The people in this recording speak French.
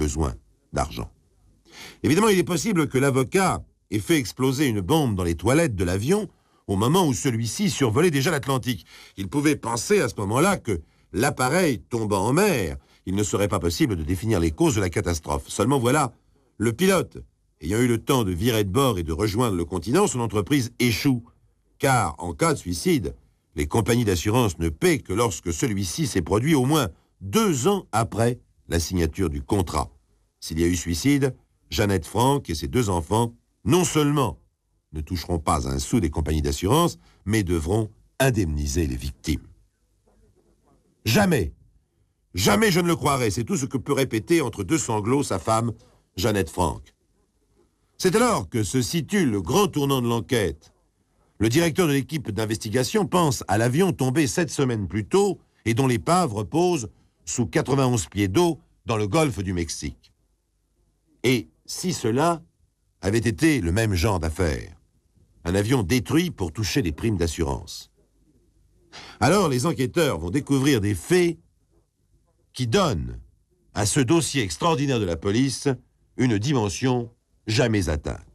besoin d'argent. Évidemment, il est possible que l'avocat ait fait exploser une bombe dans les toilettes de l'avion au moment où celui-ci survolait déjà l'Atlantique. Il pouvait penser à ce moment-là que, l'appareil tombant en mer, il ne serait pas possible de définir les causes de la catastrophe. Seulement voilà, le pilote, ayant eu le temps de virer de bord et de rejoindre le continent, son entreprise échoue. Car, en cas de suicide, les compagnies d'assurance ne paient que lorsque celui-ci s'est produit au moins 2 ans après la signature du contrat. S'il y a eu suicide, Jeannette Frank et ses 2 enfants, non seulement ne toucheront pas un sou des compagnies d'assurance, mais devront indemniser les victimes. Jamais, jamais je ne le croirais, c'est tout ce que peut répéter entre 2 sanglots sa femme, Jeannette Frank. C'est alors que se situe le grand tournant de l'enquête. Le directeur de l'équipe d'investigation pense à l'avion tombé 7 semaines plus tôt et dont l'épave repose sous 91 pieds d'eau dans le golfe du Mexique. Et si cela avait été le même genre d'affaire, un avion détruit pour toucher des primes d'assurance. Alors les enquêteurs vont découvrir des faits qui donnent à ce dossier extraordinaire de la police une dimension jamais atteinte.